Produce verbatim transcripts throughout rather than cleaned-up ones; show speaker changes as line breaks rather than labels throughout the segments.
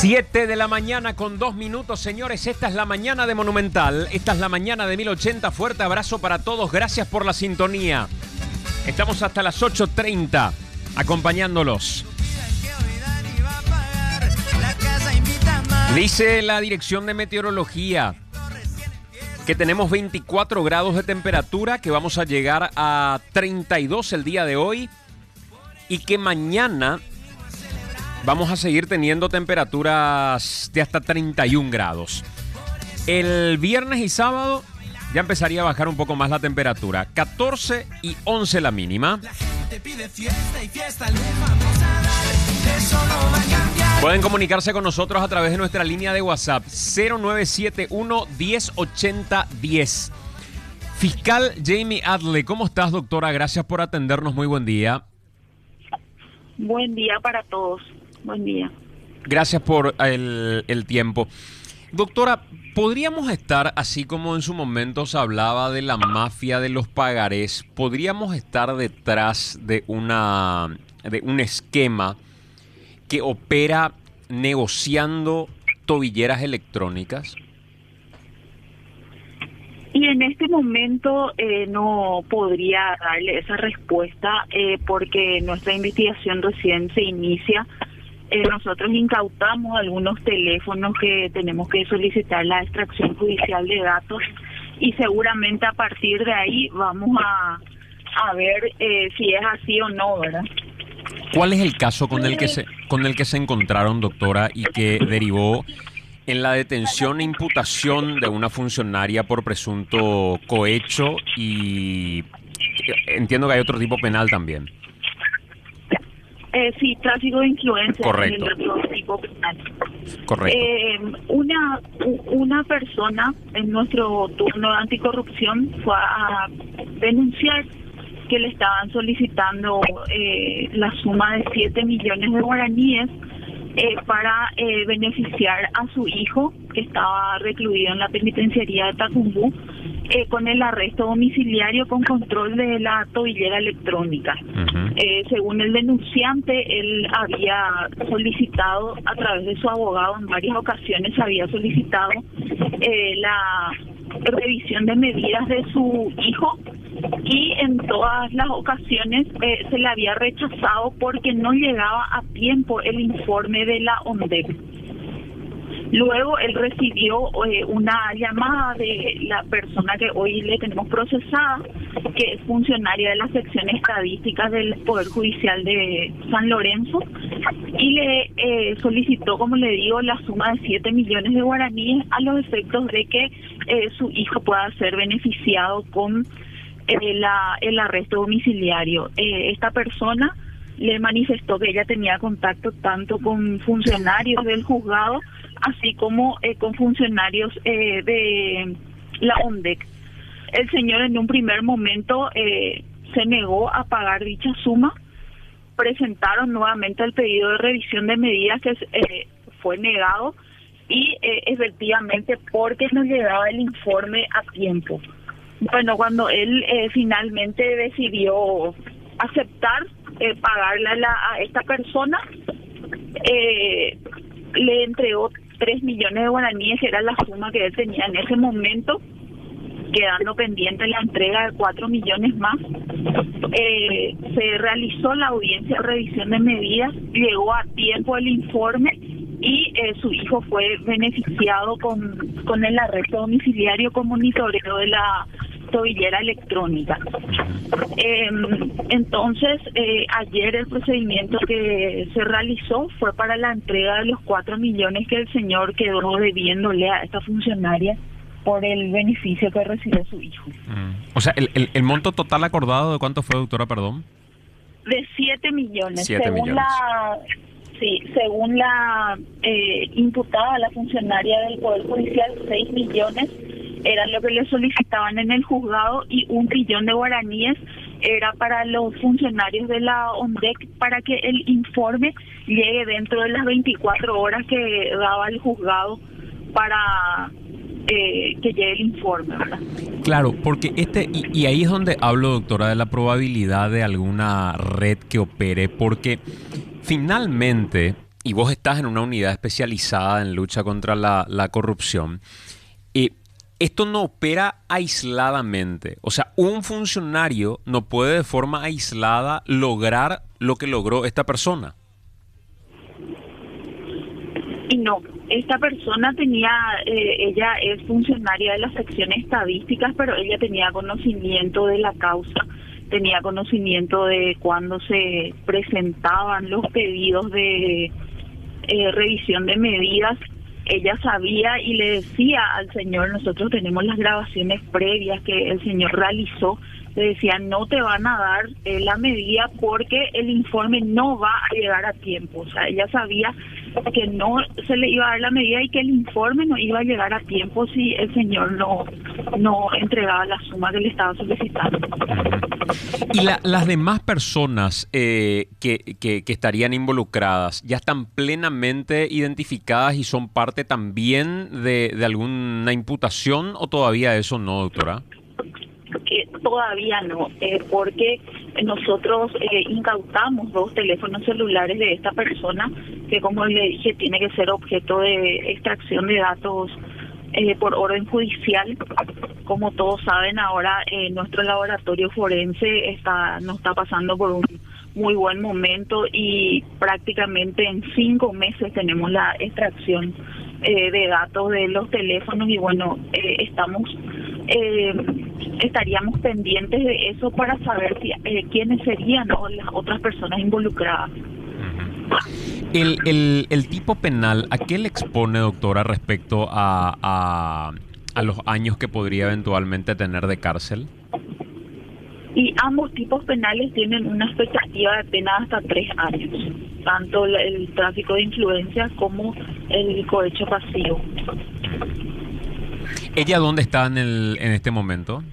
Siete de la mañana con dos minutos, señores. Esta es la mañana de Monumental. Esta es la mañana de mil ochenta. Fuerte abrazo para todos. Gracias por la sintonía. Estamos hasta las ocho treinta acompañándolos. Dice la Dirección de Meteorología que tenemos veinticuatro grados de temperatura, que vamos a llegar a treinta y dos el día de hoy y que mañana vamos a seguir teniendo temperaturas de hasta treinta y un grados. El viernes y sábado ya empezaría a bajar un poco más la temperatura. catorce y once la mínima. Pueden comunicarse con nosotros a través de nuestra línea de WhatsApp cero nueve siete uno, diez ochenta, diez. Fiscal Jamie Adley, ¿cómo estás, doctora? Gracias por atendernos. Muy buen día.
Buen día para todos. Buen día.
Gracias por el, el tiempo. Doctora, ¿podríamos estar, así como en su momento se hablaba de la mafia de los pagarés, podríamos estar detrás de una de un esquema que opera negociando tobilleras electrónicas?
Y en este momento eh, no podría darle esa respuesta eh, porque nuestra investigación recién se inicia. Eh, nosotros incautamos algunos teléfonos que tenemos que solicitar la extracción judicial de datos y seguramente a partir de ahí vamos a, a ver eh, si es así o no, ¿verdad?
¿Cuál es el caso con el que se con el que se encontraron, doctora, y que derivó en la detención e imputación de una funcionaria por presunto cohecho y entiendo que hay otro tipo penal también?
Eh, sí, tráfico de influencia.
Correcto.
En el tipo penal.
Correcto.
Eh, una una persona en nuestro turno de anticorrupción fue a denunciar que le estaban solicitando eh, la suma de siete millones de guaraníes eh, para eh, beneficiar a su hijo, que estaba recluido en la penitenciaría de Tacumbú, eh, con el arresto domiciliario con control de la tobillera electrónica. Uh-huh. Eh, según el denunciante, él había solicitado, a través de su abogado, en varias ocasiones había solicitado eh, la revisión de medidas de su hijo, y en todas las ocasiones eh, se le había rechazado porque no llegaba a tiempo el informe de la ONDEC. Luego él recibió eh, una llamada de la persona que hoy le tenemos procesada, que es funcionaria de la sección estadística del Poder Judicial de San Lorenzo, y le eh, solicitó, como le digo, la suma de siete millones de guaraníes a los efectos de que eh, su hijo pueda ser beneficiado con eh, la, el arresto domiciliario. Eh, esta persona le manifestó que ella tenía contacto tanto con funcionarios del juzgado, así como eh, con funcionarios eh, de la ONDEC. El señor en un primer momento eh, se negó a pagar dicha suma. Presentaron nuevamente el pedido de revisión de medidas que eh, fue negado y eh, efectivamente porque no llegaba el informe a tiempo. Bueno, cuando él eh, finalmente decidió aceptar eh, pagarle a, la, a esta persona, eh, le entregó tres millones de guaraníes, que era la suma que él tenía en ese momento, quedando pendiente la entrega de cuatro millones más. Eh, se realizó la audiencia de revisión de medidas, llegó a tiempo el informe y eh, su hijo fue beneficiado con, con el arresto domiciliario con monitoreo de la tobillera electrónica. Eh, entonces, eh, ayer el procedimiento que se realizó fue para la entrega de los cuatro millones que el señor quedó debiéndole a esta funcionaria por el beneficio que recibió su hijo.
Mm. O sea, el, el, el monto total acordado, ¿de cuánto fue, doctora, perdón?
De siete millones.
Siete
según
millones.
la Sí, según la eh, imputada, la funcionaria del Poder Judicial, seis millones era lo que le solicitaban en el juzgado y un billón de guaraníes era para los funcionarios de la ONDEC para que el informe llegue dentro de las veinticuatro horas que daba el juzgado para eh, que llegue el informe, ¿verdad?
Claro, porque este, y, y ahí es donde hablo, doctora, de la probabilidad de alguna red que opere, porque finalmente y vos estás en una unidad especializada en lucha contra la, la corrupción, eh, esto no opera aisladamente. O sea, un funcionario no puede de forma aislada lograr lo que logró esta persona.
Y no, esta persona tenía, eh, ella es funcionaria de las secciones estadísticas, pero ella tenía conocimiento de la causa, tenía conocimiento de cuando se presentaban los pedidos de eh, revisión de medidas. Ella sabía y le decía al señor, nosotros tenemos las grabaciones previas que el señor realizó, le decía, no te van a dar eh, la medida porque el informe no va a llegar a tiempo. O sea, ella sabía que no se le iba a dar la medida y que el informe no iba a llegar a tiempo si el señor no, no entregaba la suma que le estaba solicitando.
Uh-huh. ¿Y la, las demás personas eh, que, que, que estarían involucradas ya están plenamente identificadas y son parte también de, de alguna imputación o todavía eso no, doctora?
Eh, todavía no, eh, porque nosotros eh, incautamos dos teléfonos celulares de esta persona que, como le dije, tiene que ser objeto de extracción de datos eh, por orden judicial. Como todos saben, ahora eh, nuestro laboratorio forense está no está pasando por un muy buen momento y prácticamente en cinco meses tenemos la extracción eh, de datos de los teléfonos y bueno, eh, estamos eh, estaríamos pendientes de eso para saber si, eh, quiénes serían o las otras personas involucradas.
El, el, el tipo penal, ¿a qué le expone, doctora, respecto a, a, a los años que podría eventualmente tener de cárcel?
Y ambos tipos penales tienen una expectativa de pena hasta tres años, tanto el, el tráfico de influencias como el cohecho pasivo.
¿Ella dónde está en, el, en este momento?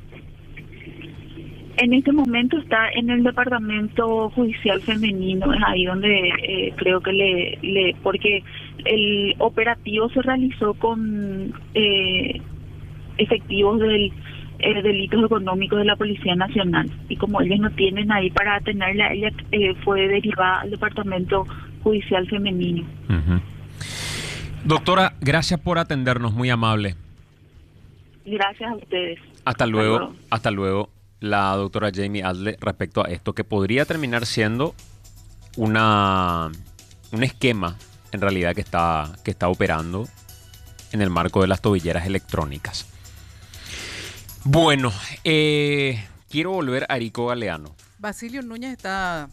En este momento está en el departamento judicial femenino, es ahí donde eh, creo que le, le... porque el operativo se realizó con eh, efectivos del eh, delitos económicos de la Policía Nacional. Y como ellos no tienen ahí para atenderla, ella eh, fue derivada al departamento judicial femenino.
Uh-huh. Doctora, gracias por atendernos, muy amable.
Gracias a ustedes.
Hasta luego, hasta luego. Hasta luego. La doctora Jamie Adler respecto a esto, que podría terminar siendo una un esquema en realidad que está, que está operando en el marco de las tobilleras electrónicas. Bueno, eh, quiero volver a Erico Galeano.
Basilio Núñez está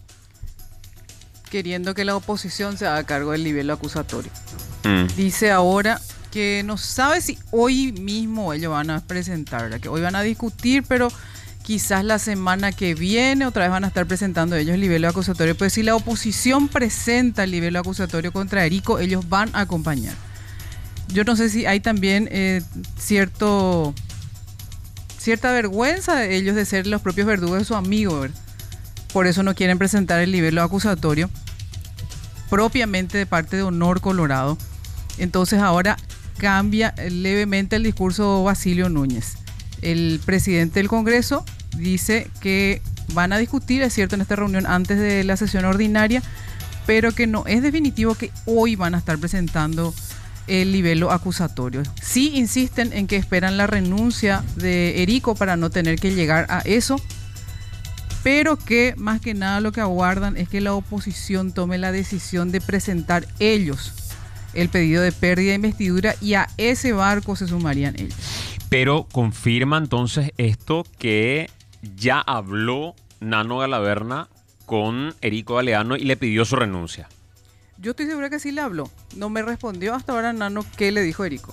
queriendo que la oposición se haga cargo del nivel acusatorio. Mm. Dice ahora que no sabe si hoy mismo ellos van a presentar, que hoy van a discutir, pero quizás la semana que viene otra vez van a estar presentando ellos el nivel acusatorio. Pues si la oposición presenta el nivel acusatorio contra Erico, ellos van a acompañar. Yo no sé si hay también eh, cierto cierta vergüenza de ellos de ser los propios verdugos de su amigo, ¿verdad? Por eso no quieren presentar el nivel acusatorio propiamente de parte de Honor Colorado. Entonces ahora cambia levemente el discurso Basilio Núñez. El presidente del Congreso dice que van a discutir, es cierto, en esta reunión antes de la sesión ordinaria, pero que no es definitivo que hoy van a estar presentando el libelo acusatorio. Sí insisten en que esperan la renuncia de Erico para no tener que llegar a eso, pero que más que nada lo que aguardan es que la oposición tome la decisión de presentar ellos el pedido de pérdida de investidura y a ese barco se sumarían ellos.
Pero confirma entonces esto que ya habló Nano Galaverna con Erico Galeano y le pidió su renuncia.
Yo estoy segura que sí le habló. No me respondió hasta ahora Nano qué le dijo Erico.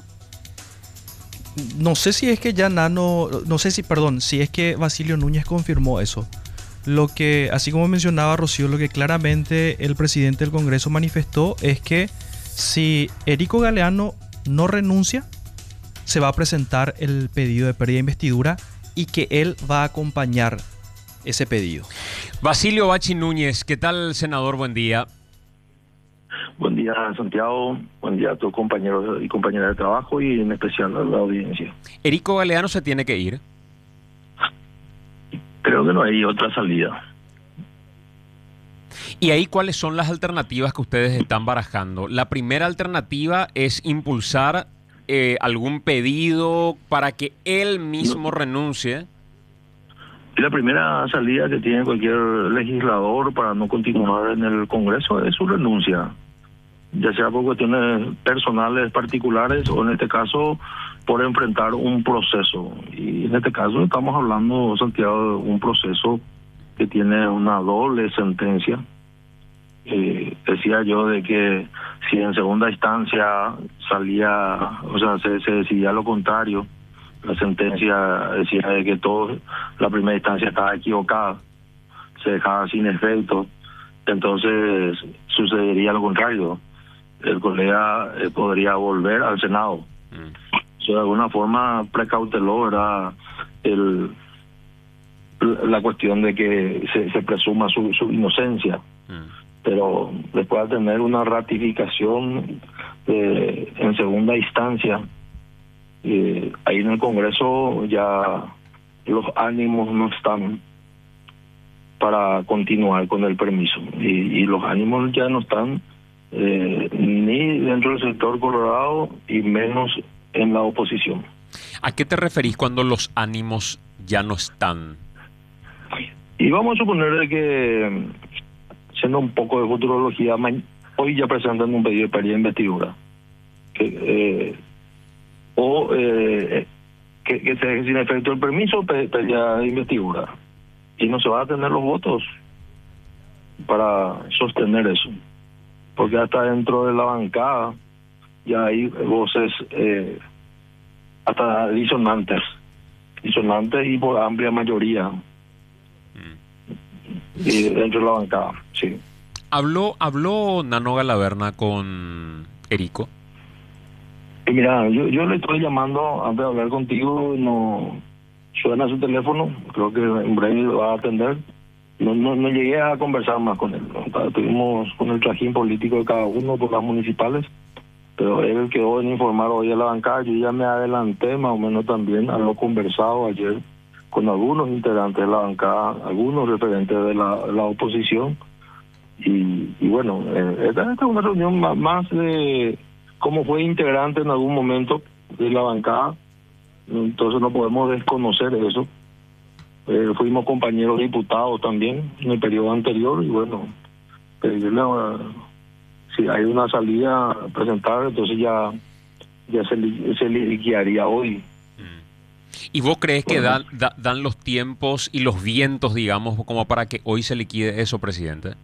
No sé si es que ya Nano, no sé si, perdón, si es que Basilio Núñez confirmó eso. Lo que, así como mencionaba Rocío, lo que claramente el presidente del Congreso manifestó es que si Erico Galeano no renuncia, se va a presentar el pedido de pérdida de investidura y que él va a acompañar ese pedido.
Basilio Bachi Núñez, ¿qué tal, senador? Buen día.
Buen día, Santiago. Buen día a tus compañeros y compañeras de trabajo y en especial a la audiencia.
¿Erico Galeano se tiene que ir?
Creo que no hay otra salida.
¿Y ahí cuáles son las alternativas que ustedes están barajando? La primera alternativa es impulsar eh, algún pedido para que él mismo no. renuncie.
La primera salida que tiene cualquier legislador para no continuar en el Congreso es su renuncia, ya sea por cuestiones personales, particulares, o en este caso por enfrentar un proceso. Y en este caso estamos hablando, Santiago, de un proceso que tiene una doble sentencia. Eh, decía yo de que si en segunda instancia salía, o sea, se, se decidía lo contrario, la sentencia decía de que todo, la primera instancia estaba equivocada, se dejaba sin efecto, entonces sucedería lo contrario, el colega eh, podría volver al Senado. Mm. O sea, de alguna forma precauteló, ¿verdad?, el, la cuestión de que se, se presuma su, su inocencia. Mm. Pero después de tener una ratificación eh, en segunda instancia, eh, ahí en el Congreso ya los ánimos no están para continuar con el permiso, y, y los ánimos ya no están eh, ni dentro del sector colorado y menos en la oposición.
¿A qué te referís cuando los ánimos ya no están?
Y vamos a suponer que, siendo un poco de futurología, hoy ya presentan un pedido de pérdida de investidura, que, eh, o eh, que, que se deje sin efecto el permiso, pérdida de investidura, y no se van a tener los votos para sostener eso, porque hasta dentro de la bancada ya hay voces eh, hasta disonantes, disonantes y por amplia mayoría. Y dentro de la bancada, sí.
¿Habló, habló Nano Galaverna con Erico?
Y mira, yo, yo le estoy llamando antes de hablar contigo, no suena su teléfono, creo que en breve lo va a atender. No, no, no llegué a conversar más con él, ¿no? Estuvimos con el trajín político de cada uno por las municipales, pero él quedó en informar hoy a la bancada. Yo ya me adelanté más o menos también a lo conversado ayer con algunos integrantes de la bancada, algunos referentes de la, la oposición, y, y bueno, eh, esta, esta es una reunión más, más de cómo fue integrante en algún momento de la bancada, entonces no podemos desconocer eso. Eh, fuimos compañeros diputados también en el periodo anterior, y bueno, pedirle a, si hay una salida a presentar, entonces ya, ya se, li, se liquidaría hoy.
¿Y vos crees que dan, da, dan los tiempos y los vientos, digamos, como para que hoy se liquide eso, presidente?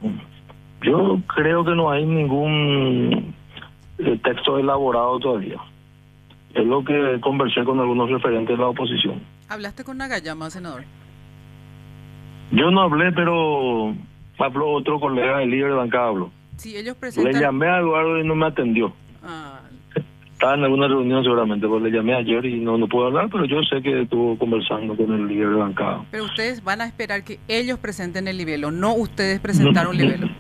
Yo creo que no hay ningún eh, texto elaborado todavía. Es lo que conversé con algunos referentes de la oposición.
¿Hablaste con Nagayama, senador?
Yo no hablé, pero habló otro colega, el líder de bancada habló.
Sí, ellos presentan...
Le llamé a Eduardo y no me atendió.
Ah.
Estaba en alguna reunión seguramente, porque le llamé ayer y no, no puedo hablar, pero yo sé que estuvo conversando con el líder de bancada.
Pero ustedes van a esperar que ellos presenten el libelo, no ustedes presentaron no, libelo.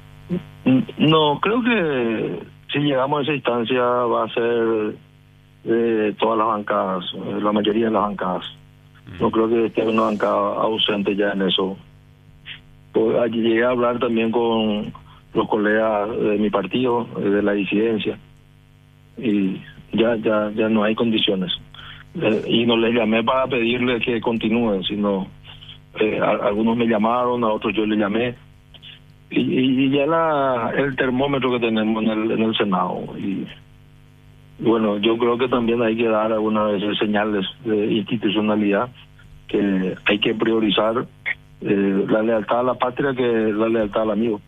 No, creo que si llegamos a esa instancia va a ser de todas las bancadas, la mayoría de las bancadas. No creo que esté una bancada ausente ya en eso. Pues allí llegué a hablar también con los colegas de mi partido, de la disidencia, y ya ya ya no hay condiciones, eh, y no les llamé para pedirle que continúen, sino eh, a, algunos me llamaron, a otros yo les llamé, y, y ya la el termómetro que tenemos en el, en el Senado, y, y bueno, yo creo que también hay que dar algunas veces señales de institucionalidad, que hay que priorizar eh, la lealtad a la patria que la lealtad al amigo.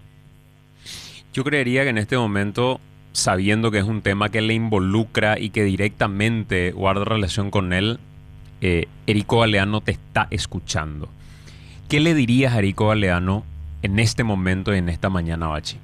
Yo creería que en este momento, sabiendo que es un tema que le involucra y que directamente guarda relación con él, eh, Erico Galeano te está escuchando. ¿Qué le dirías a Erico Galeano en este momento y en esta mañana, Bachi?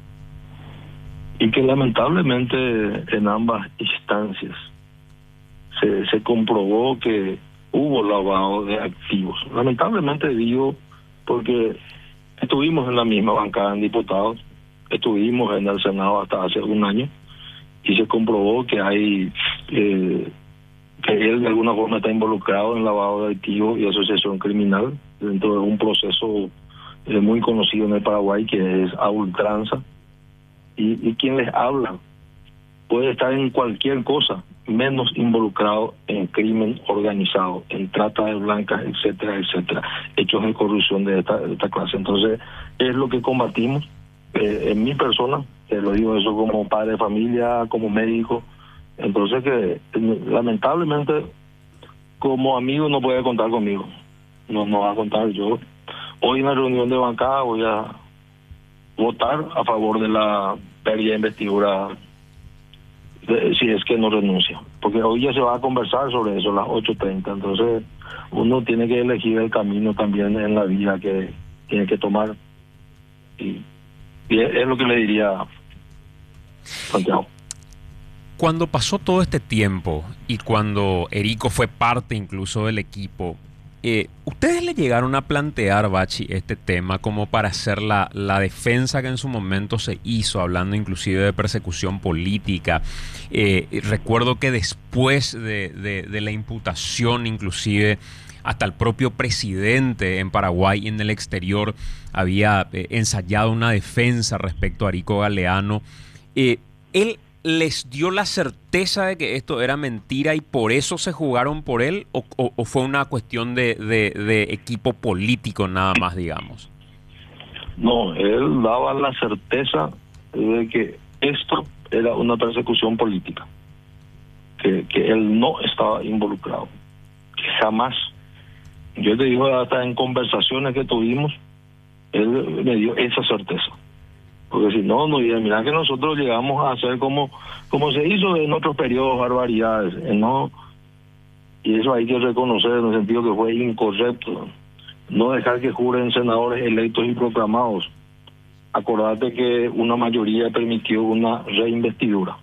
Y que lamentablemente en ambas instancias se, se comprobó que hubo lavado de activos. Lamentablemente digo porque estuvimos en la misma bancada en diputados, estuvimos en el Senado hasta hace un año, y se comprobó que hay eh, que él de alguna forma está involucrado en lavado de activos y asociación criminal dentro de un proceso eh, muy conocido en el Paraguay, que es a ultranza, y, y quien les habla puede estar en cualquier cosa, menos involucrado en crimen organizado, en trata de blancas, etcétera, etcétera, hechos de corrupción de esta, de esta clase. Entonces, es lo que combatimos eh, en mi persona, te lo digo eso como padre de familia, como médico. Entonces, que lamentablemente, como amigo no puede contar conmigo, no, no va a contar. Yo hoy en la reunión de bancada voy a votar a favor de la pérdida de investidura, de, si es que no renuncia, porque hoy ya se va a conversar sobre eso a las ocho treinta. Entonces uno tiene que elegir el camino también en la vida que tiene que tomar, y, y es, es lo que le diría a Santiago.
Cuando pasó todo este tiempo y cuando Erico fue parte incluso del equipo, eh, ¿ustedes le llegaron a plantear, Bachi, este tema como para hacer la, la defensa que en su momento se hizo, hablando inclusive de persecución política? Eh, recuerdo que después de, de, de la imputación, inclusive hasta el propio presidente en Paraguay y en el exterior había eh, ensayado una defensa respecto a Erico Galeano. Eh, él ¿Les dio la certeza de que esto era mentira y por eso se jugaron por él? ¿O, o, o fue una cuestión de, de, de equipo político nada más, digamos?
No, él daba la certeza de que esto era una persecución política, que, que él no estaba involucrado, que jamás. Yo te digo, hasta en conversaciones que tuvimos, él me dio esa certeza. Porque si no, no, mira que nosotros llegamos a hacer como como se hizo en otros periodos, barbaridades, ¿eh? No, y eso hay que reconocer en el sentido que fue incorrecto. No dejar que juren senadores electos y proclamados. Acordate que una mayoría permitió una reinvestidura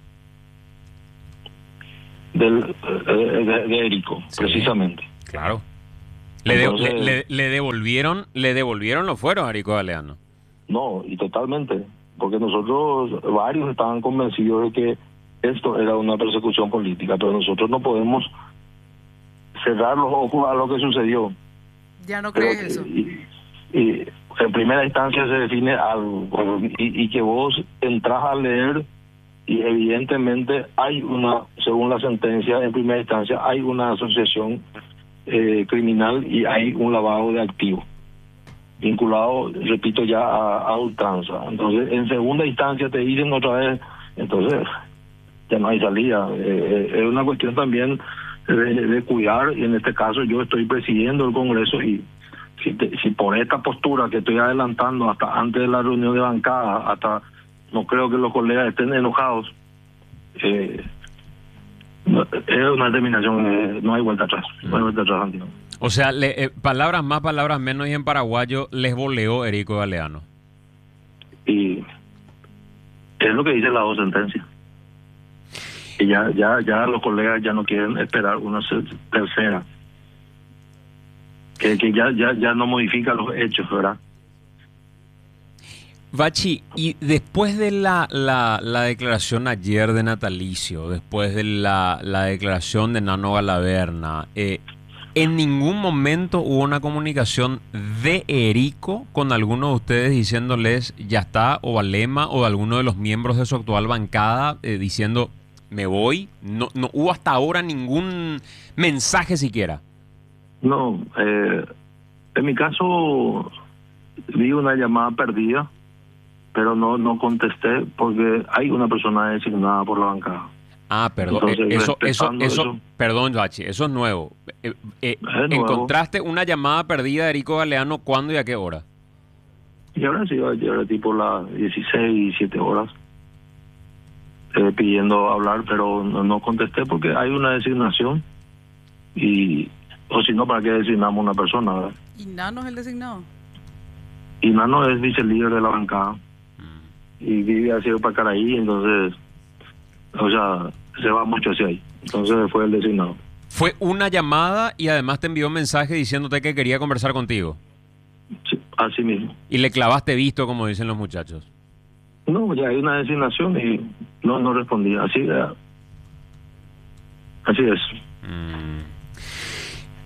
del de, de, de Erico, sí, precisamente.
Claro. Le, de, Entonces, le, le, le devolvieron, le devolvieron los fueros a Erico Galeano.
No, y totalmente, porque nosotros, varios estaban convencidos de que esto era una persecución política, pero nosotros no podemos cerrar los ojos a lo que sucedió.
¿Ya no crees eso?
Y, y en primera instancia se define algo, y, y que vos entras a leer, y evidentemente hay una, según la sentencia, en primera instancia, hay una asociación eh, criminal y hay un lavado de activos, vinculado, repito, ya a, a ultranza. Entonces, en segunda instancia te dicen otra vez, entonces ya no hay salida. Eh, es una cuestión también de, de cuidar, y en este caso yo estoy presidiendo el Congreso, y si, te, si por esta postura que estoy adelantando hasta antes de la reunión de bancada, hasta no creo que los colegas estén enojados, eh, es una determinación, eh, no hay vuelta atrás, no hay vuelta atrás, Santiago.
O sea, le, eh, palabras más, palabras menos, y en paraguayo les boleó Erico Galeano.
Y es lo que dice la dos sentencia. Y ya, ya, ya los colegas ya no quieren esperar una tercera, que, que ya, ya, ya no modifica los hechos, ¿verdad?
Bachi, y después de la, la, la declaración ayer de Natalicio, después de la, la declaración de Nano Galaverna, eh, ¿en ningún momento hubo una comunicación de Erico con alguno de ustedes diciéndoles ya está, o Valema, o de alguno de los miembros de su actual bancada eh, diciendo me voy? No, no hubo hasta ahora ningún mensaje siquiera.
No, eh, en mi caso vi una llamada perdida, pero no no contesté porque hay una persona designada por la bancada.
Ah, perdón. Entonces, eso, eso, eso, eso, perdón, Bachi, eso es nuevo. Eh, eh, ¿Encontraste una llamada perdida de Erico Galeano cuándo y a qué hora?
Y ahora sí, ahora tipo las dieciséis, diecisiete horas, eh, pidiendo hablar, pero no, no contesté porque hay una designación, y o si no, ¿para qué designamos una persona, verdad?
¿Y Nano es el designado?
Y Nano es vicelíder de la bancada, mm. y vive hacia Pacaraí, entonces, o sea, se va mucho hacia ahí. Entonces fue el designado.
Fue una llamada y además te envió un mensaje diciéndote que quería conversar contigo.
Sí, así mismo.
Y le clavaste visto, como dicen los muchachos.
No, ya hay una designación y no no respondí. Así, así es.
Mm.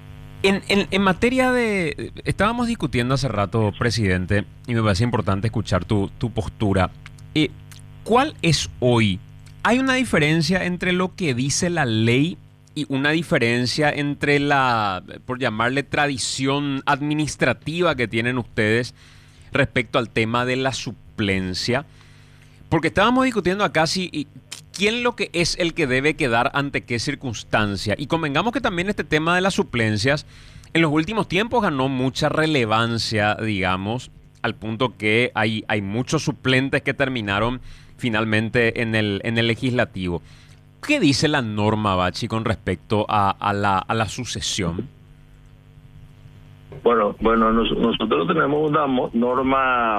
En, en, en materia de... Estábamos discutiendo hace rato, presidente, y me parece importante escuchar tu, tu postura. Eh, ¿Cuál es hoy? ¿Hay una diferencia entre lo que dice la ley y una diferencia entre la, por llamarle, tradición administrativa que tienen ustedes respecto al tema de la suplencia? Porque estábamos discutiendo acá si... ¿Quién lo que es el que debe quedar ante qué circunstancia? Y convengamos que también este tema de las suplencias en los últimos tiempos ganó mucha relevancia, digamos, al punto que hay, hay muchos suplentes que terminaron finalmente en el, en el legislativo. ¿Qué dice la norma, Bachi, con respecto a, a, la, a la sucesión?
Bueno, bueno, nos, nosotros tenemos una norma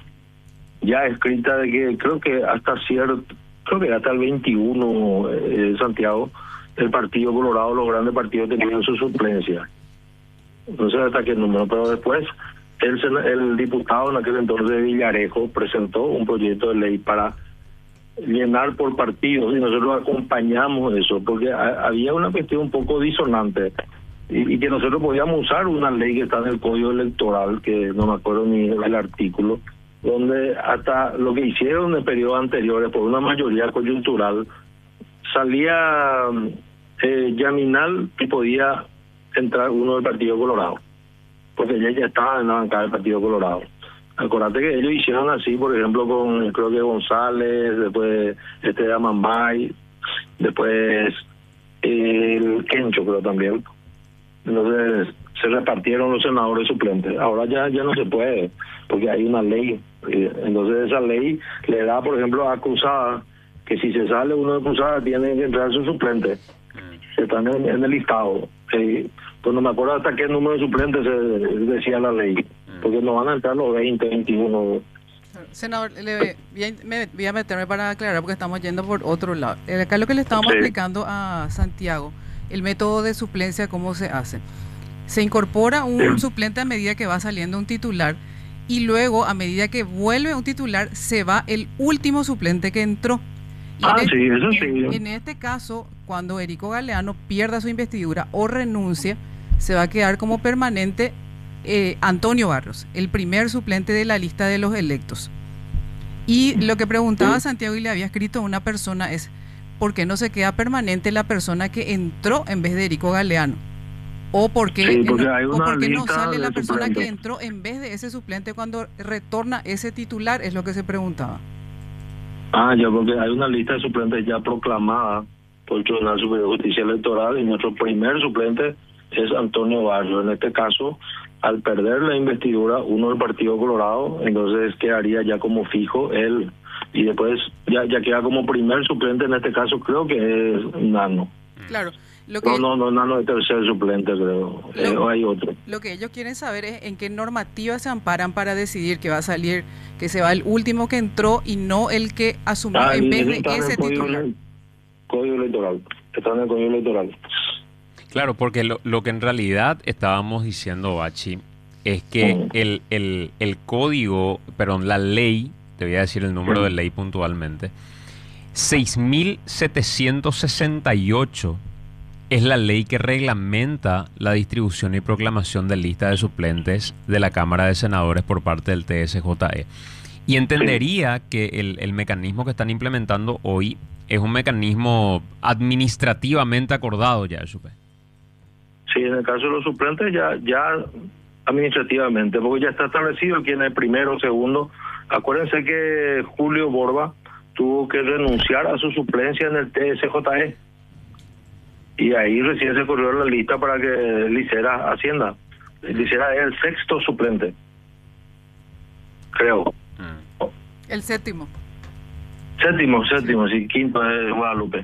ya escrita de que creo que hasta cierto... creo que hasta el veintiuno, eh, Santiago, el Partido Colorado, los grandes partidos tenían su suplencia. No sé hasta qué número, pero después el, el diputado en aquel entonces, Villarejo, presentó un proyecto de ley para llenar por partidos y nosotros acompañamos eso, porque a, había una cuestión un poco disonante y, y que nosotros podíamos usar una ley que está en el Código Electoral, que no me acuerdo ni el artículo, donde hasta lo que hicieron en periodos anteriores por una mayoría coyuntural salía eh, Yaminal y podía entrar uno del Partido Colorado, porque ella ya estaba en la bancada del Partido Colorado. Acordate que ellos hicieron así, por ejemplo, con creo que González, después este de Amambay, después eh, el Kencho creo también. Entonces se repartieron los senadores suplentes. Ahora ya ya no se puede, porque hay una ley. Entonces esa ley le da, por ejemplo, a acusada, que si se sale uno de acusada tiene que entrar su suplente. Están en, en el listado. Eh, pues no me acuerdo hasta qué número de suplentes se decía la ley, porque no van a entrar los veinte, veintiuno.
Senador, le voy, a, me, voy a meterme para aclarar porque estamos yendo por otro lado. Acá lo que le estábamos sí. explicando a Santiago, el método de suplencia, cómo se hace. Se incorpora un sí. suplente a medida que va saliendo un titular y luego a medida que vuelve un titular se va el último suplente que entró. Y
ah,
en
sí,
este,
eso sí.
En, en este caso, cuando Erico Galeano pierda su investidura o renuncia, se va a quedar como permanente eh, Antonio Barros, el primer suplente de la lista de los electos. Y lo que preguntaba Santiago y le había escrito a una persona es, ¿por qué no se queda permanente la persona que entró en vez de Erico Galeano? ¿O por qué,
sí, porque
no, o por qué no sale la persona suplentes. que entró en vez de ese suplente cuando retorna ese titular? Es lo que se preguntaba.
Ah, ya, porque hay una lista de suplentes ya proclamada por el Tribunal Superior de Justicia Electoral y nuestro primer suplente es Antonio Barrios. En este caso, al perder la investidura uno del Partido Colorado, entonces quedaría ya como fijo él y después ya, ya queda como primer suplente, en este caso creo que es Nano.
Claro. Lo que,
no, no, no, Nano es tercer suplente, creo. Lo, eh, o hay otro.
Lo que ellos quieren saber es en qué normativa se amparan para decidir que va a salir, que se va el último que entró y no el que asumió ah, en vez de ese titular.
Código electoral. Está en el código electoral.
Claro, porque lo, lo que en realidad estábamos diciendo, Bachi, es que uh-huh. el, el, el código, perdón, la ley, te voy a decir el número uh-huh. de ley puntualmente, seis mil setecientos sesenta y ocho es la ley que reglamenta la distribución y proclamación de lista de suplentes de la Cámara de Senadores por parte del T S J E. Y entendería sí. que el, el mecanismo que están implementando hoy es un mecanismo administrativamente acordado ya, supe.
Sí, en el caso de los suplentes ya, ya administrativamente, porque ya está establecido quién es primero o segundo. Acuérdense que Julio Borba tuvo que renunciar a su suplencia en el T S J E. Y ahí recién se corrió la lista para que él hiciera Hacienda. Él hiciera el sexto suplente, creo.
El séptimo.
Séptimo, séptimo, sí, quinto es Guadalupe.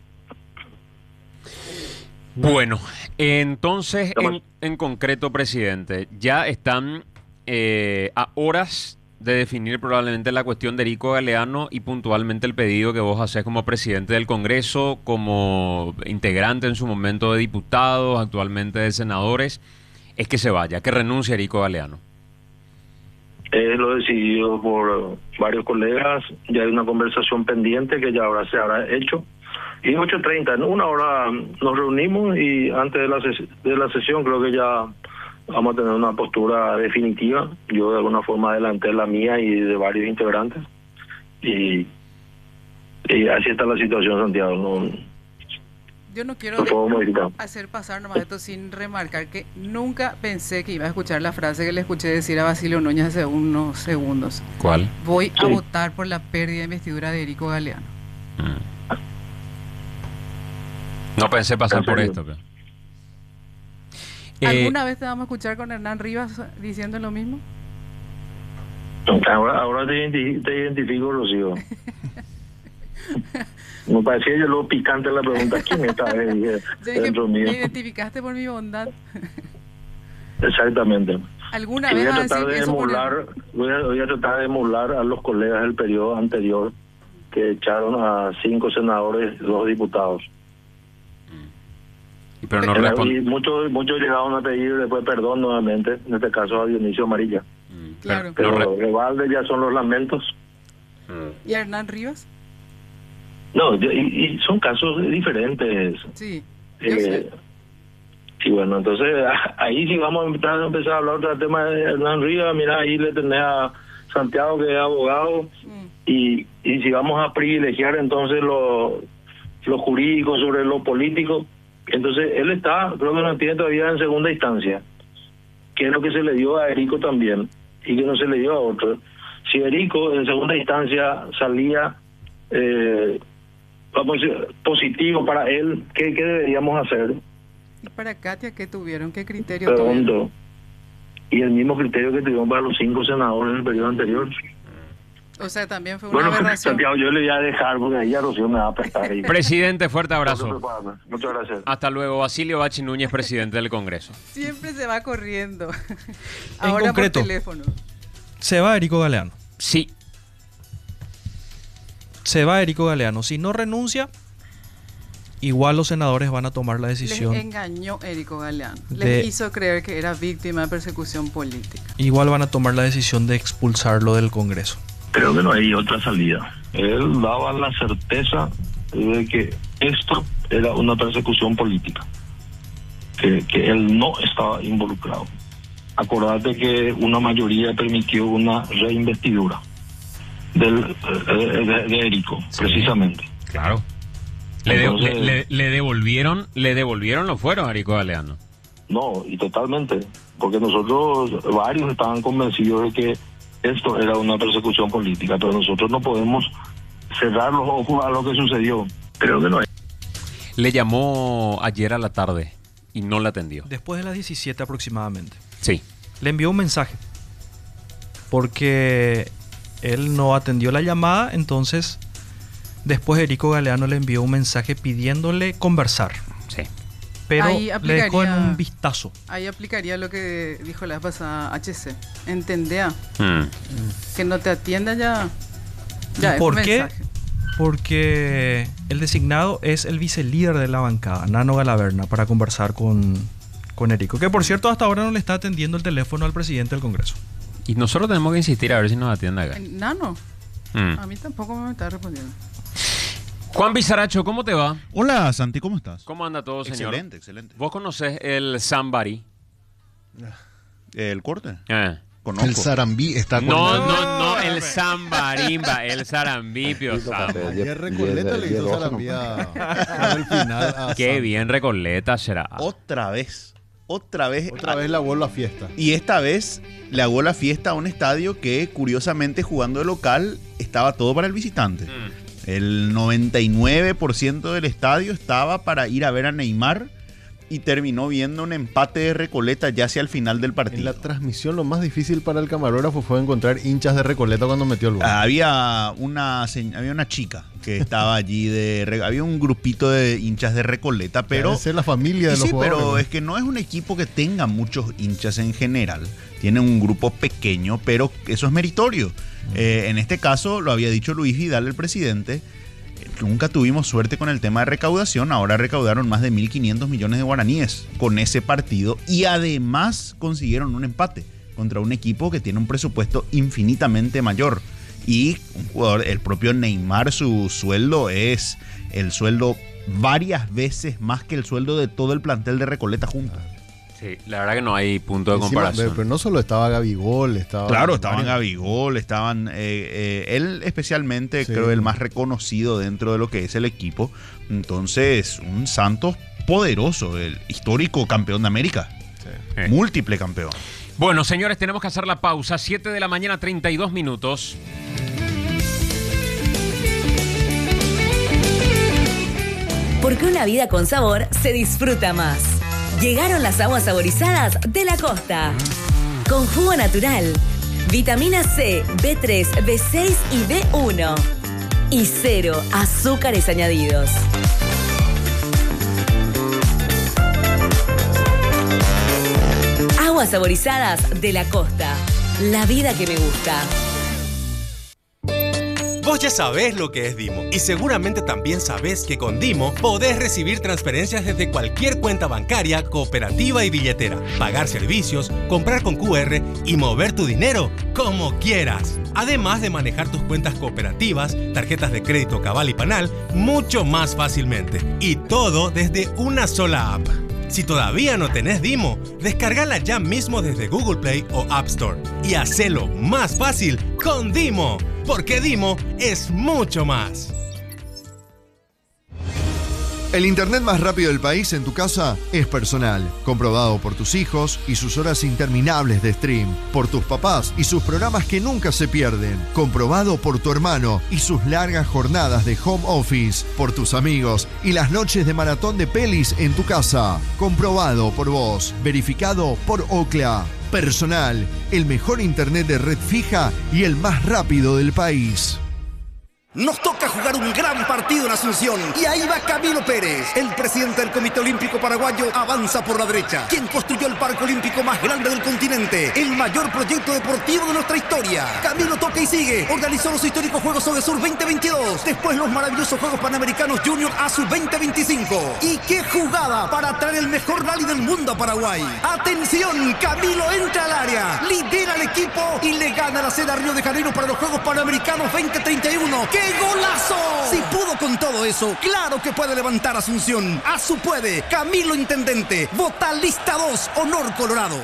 Bueno, entonces, en, en concreto, presidente, ya están eh, a horas de definir probablemente la cuestión de Erico Galeano y puntualmente el pedido que vos hacés como presidente del Congreso, como integrante en su momento de diputados, actualmente de senadores, es que se vaya, que renuncie Erico Galeano.
Es lo decidido por varios colegas, ya hay una conversación pendiente que ya ahora se habrá hecho Y ocho treinta, en una hora nos reunimos y antes de la, ses- de la sesión creo que ya vamos a tener una postura definitiva. Yo de alguna forma adelanté la mía y de varios integrantes. Y, y así está la situación, Santiago. No,
Yo no quiero
no puedo modificar.
hacer pasar nomás esto sin remarcar que nunca pensé que iba a escuchar la frase que le escuché decir a Basilio Núñez hace unos segundos.
¿Cuál?
Voy a
Sí.
votar por la pérdida de investidura de Erico Galeano.
Mm. No pensé pasar
¿En
por
serio?
esto. Pero. Eh,
¿Alguna vez te vamos a escuchar con Hernán Rivas diciendo lo mismo?
Ahora, ahora te, identi- te identifico, Rocío. Me parecía yo lo picante la pregunta. ¿Quién está ahí,
Yo dije,
dentro mío?
me identificaste por mi bondad.
Exactamente.
¿Alguna
Y
vez
voy a
vas a
tratar
decir
de
eso por el-
emular, voy a, voy a tratar de emular a los colegas del periodo anterior que echaron a cinco senadores, dos diputados.
pero no
En la-
responde.
y muchos muchos llegaron a pedir después perdón nuevamente, en este caso a Dionisio Amarilla.
Mm,
Claro.
Pero
no re-
los rebaldes ya son los lamentos.
Mm.
¿Y a Hernán Rivas?
No, y, y son casos diferentes.
Sí. Yo
Eh,
sé.
sí, bueno, entonces ahí sí vamos a empezar, a empezar a hablar otro tema de Hernán Rivas. Mira, ahí le tenés a Santiago, que es abogado,
Mm.
y, y si vamos a privilegiar entonces lo, lo jurídico sobre lo político, entonces él está, creo que no tiene todavía en segunda instancia, que es lo que se le dio a Erico también, y que no se le dio a otro. Si Erico en segunda instancia salía eh, vamos a decir, positivo para él, ¿qué, qué deberíamos hacer?
¿Y para Katia qué tuvieron? ¿Qué criterio tuvieron?
Pregunto. Y el mismo criterio que tuvimos para los cinco senadores en el periodo anterior.
O sea, también fue una
Bueno,
aberración.
Santiago, yo le voy a dejar porque ahí ya Rocío me va a prestar. ahí.
Presidente, fuerte abrazo.
Muchas gracias.
Hasta luego. Basilio Bachi Núñez, presidente del Congreso.
Siempre se va corriendo. Ahora
concreto.
por teléfono.
Se va Erico Galeano.
Sí.
Se va Erico Galeano. Si no renuncia, igual los senadores van a tomar la decisión.
Les engañó Erico Galeano.
de-
Les hizo creer que era víctima de persecución política.
Igual van a tomar la decisión de expulsarlo del Congreso.
Creo que no hay otra salida. Él daba la certeza de que esto era una persecución política, que, que él no estaba involucrado. Acordate que una mayoría permitió una reinvestidura del, eh, de, de Erico,
Sí.
precisamente.
Claro. Le, de-
Entonces-
le- le- le devolvieron, le devolvieron los fueros a Erico Galeano.
No, y totalmente, porque nosotros, varios estaban convencidos de que esto era una persecución política, pero nosotros no podemos cerrar los ojos a lo que sucedió. Creo que no hay.
Le llamó ayer a la tarde y no la atendió.
Después de las diecisiete aproximadamente.
Sí.
Le envió un mensaje. Porque él no atendió la llamada, entonces después Erico Galeano le envió un mensaje pidiéndole conversar.
Sí.
Pero
Ahí
le dejó en
aplicaría-
un vistazo.
Ahí aplicaría lo que dijo la vez pasada H C. Entendea
Mm.
que no te atienda ya. Ya
¿Y
es
por
un
qué?
mensaje.
Porque el designado es el vicelíder de la bancada, Nano Galaverna, para conversar con, con Erico. Que por cierto, hasta ahora no le está atendiendo el teléfono al presidente del Congreso.
Y nosotros tenemos que insistir a ver si nos atiende acá.
Nano,
Mm.
a mí tampoco me está respondiendo.
Juan Bizaracho, ¿cómo te va?
Hola, Santi, ¿cómo estás?
¿Cómo anda todo, señor?
Excelente, excelente.
¿Vos conocés el Somebody?
¿El corte?
Eh.
Conozco.
El Sarambí está con
No, no, no, el Sambarimba, el Sarambipio Samba.
Ayer Recoleta le hizo Sarambía al final. a
Qué
Sam.
bien Recoleta será.
Otra vez. Otra vez.
Otra vez la vuelvo a fiesta.
Y esta vez le hago la fiesta a un estadio que, curiosamente, jugando de local, estaba todo para el visitante.
Mm.
El noventa y nueve por ciento del estadio estaba para ir a ver a Neymar y terminó viendo un empate de Recoleta ya hacia el final del
En
partido.
la transmisión lo más difícil para el camarógrafo fue encontrar hinchas de Recoleta cuando metió el gol.
Ah, Había una, se- había una chica que estaba allí, de Re- había un grupito de hinchas de Recoleta, pero...
Debe ser la familia de
Y
los
sí,
jugadores.
pero es que no es un equipo que tenga muchos hinchas en general. Tiene un grupo pequeño, pero eso es meritorio. Eh, en este caso, lo había dicho Luis Vidal, el presidente, eh, nunca tuvimos suerte con el tema de recaudación. Ahora recaudaron más de mil quinientos millones de guaraníes con ese partido y además consiguieron un empate contra un equipo que tiene un presupuesto infinitamente mayor. Y un jugador, el propio Neymar, su sueldo es el sueldo varias veces más que el sueldo de todo el plantel de Recoleta juntos.
Sí, la verdad que no hay punto de
Encima,
comparación.
Pero no solo estaba Gabigol, estaba...
Claro, estaban Gabigol, estaban... Eh, eh, él especialmente, sí. creo, el más reconocido dentro de lo que es el equipo. Entonces, un Santos poderoso, el histórico campeón de América. Sí. Múltiple campeón.
Bueno, señores, tenemos que hacer la pausa. siete de la mañana, treinta y dos minutos.
Porque una vida con sabor se disfruta más. Llegaron las aguas saborizadas de la costa. Con jugo natural, vitamina C, B tres, B seis y B uno. Y cero azúcares añadidos. Aguas saborizadas de la costa. La vida que me gusta.
Vos ya sabés lo que es Dimo y seguramente también sabés que con Dimo podés recibir transferencias desde cualquier cuenta bancaria, cooperativa y billetera, pagar servicios, comprar con Q R y mover tu dinero como quieras. Además de manejar tus cuentas cooperativas, tarjetas de crédito Cabal y Panal mucho más fácilmente. Y todo desde una sola app. Si todavía no tenés Dimo, descargala ya mismo desde Google Play o App Store y hacelo más fácil con Dimo, porque Dimo es mucho más.
El internet más rápido del país en tu casa es Personal, comprobado por tus hijos y sus horas interminables de stream, por tus papás y sus programas que nunca se pierden, comprobado por tu hermano y sus largas jornadas de home office, por tus amigos y las noches de maratón de pelis en tu casa, comprobado por vos, verificado por Ookla. Personal, el mejor internet de red fija y el más rápido del país.
Nos toca jugar un gran partido en Asunción y ahí va Camilo Pérez. El presidente del Comité Olímpico Paraguayo avanza por la derecha. Quien construyó el parque olímpico más grande del continente, el mayor proyecto deportivo de nuestra historia. Camilo toca y sigue. Organizó los históricos Juegos Odesur veinte veintidós. Después los maravillosos Juegos Panamericanos Junior ASU veinte veinticinco. Y qué jugada para traer el mejor rally del mundo a Paraguay. Atención, Camilo entra al área, lidera al equipo y le gana la sede a Río de Janeiro para los Juegos Panamericanos veinte treinta y uno. ¡Qué golazo! Si pudo con todo eso, claro que puede levantar Asunción. ASU puede. Camilo Intendente. Vota lista dos, Honor Colorado.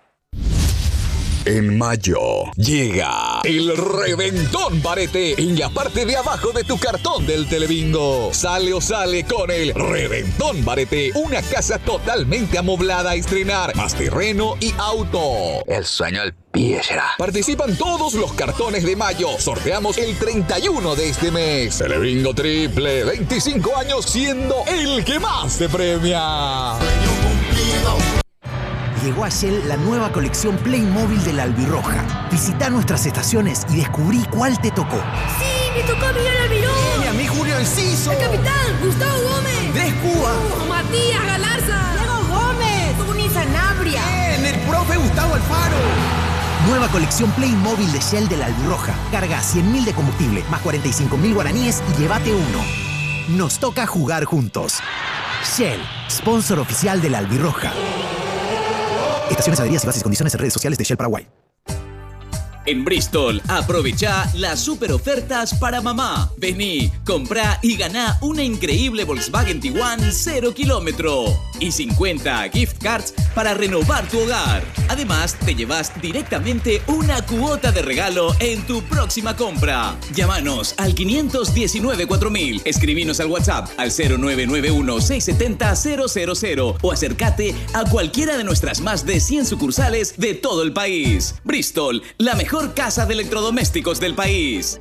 En mayo llega el Reventón Barete en la parte de abajo de tu cartón del Telebingo. Sale o sale con el Reventón Barete, una casa totalmente amoblada a estrenar, más terreno y auto. El sueño del pibe será. Participan todos los cartones de mayo. Sorteamos el treinta y uno de este mes. Telebingo Triple, veinticinco años siendo el que más te premia. Sueño cumplido.
Llegó a Shell la nueva colección Playmobil de la Albirroja. Visita nuestras estaciones y descubrí cuál te tocó.
¡Sí! ¡Me tocó a Miguel Almirón!
¡Y a mí Julio Enciso!
¡El capitán! ¡Gustavo Gómez!
¡Dres Cuba!
¡Oh, Matías Galarza! ¡Diego Gómez! ¡Tony Sanabria!
¡Bien! ¡El profe Gustavo Alfaro! Nueva colección Playmobil de Shell de la Albirroja. Carga cien mil de combustible, más cuarenta y cinco mil guaraníes y llévate uno. Nos toca jugar juntos. Shell, sponsor oficial de la Albirroja. Estaciones, adheridas y bases y condiciones en redes sociales de Shell Paraguay.
En Bristol, aprovecha las super ofertas para mamá. Vení, comprá y ganá una increíble Volkswagen Tiguan cero kilómetro y cincuenta gift cards para renovar tu hogar. Además, te llevas directamente una cuota de regalo en tu próxima compra. Llámanos al quinientos diecinueve cuatro mil, escribinos al WhatsApp al cero nueve nueve uno seis siete cero cero cero cero o acércate a cualquiera de nuestras más de cien sucursales de todo el país. Bristol, la mejor casa de electrodomésticos del país.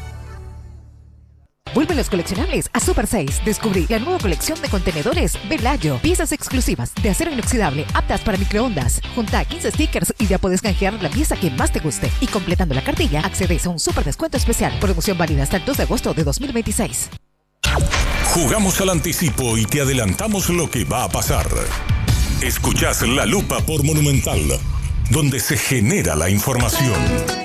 Vuelven los coleccionables a Super seis. Descubrí la nueva colección de contenedores Velayo. Piezas exclusivas de acero inoxidable aptas para microondas. Junta quince stickers y ya puedes canjear la pieza que más te guste. Y completando la cartilla, accedes a un super descuento especial. Promoción válida hasta el dos de agosto de dos mil veintiséis.
Jugamos al anticipo y te adelantamos lo que va a pasar. Escuchás La Lupa por Monumental, donde se genera la información.